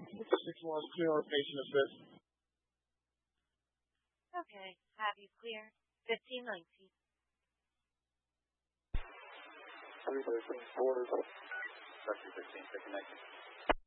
6-1 clear on patient assist. Okay, have you clear. 1519. 313 quarters. Structure 15, 1519.